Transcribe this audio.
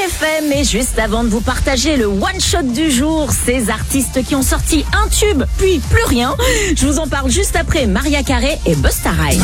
FM. Et juste avant de vous partager le one-shot du jour, ces artistes qui ont sorti un tube, puis plus rien, je vous en parle juste après Maria Carey et Busta Rhymes.